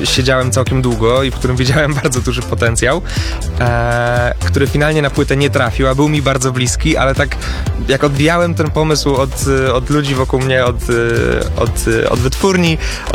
siedziałem całkiem długo i w którym widziałem bardzo duży potencjał, który finalnie na płytę nie trafił, a był mi bardzo bliski, ale tak jak odbijałem ten pomysł od ludzi wokół mnie, od wytwórni,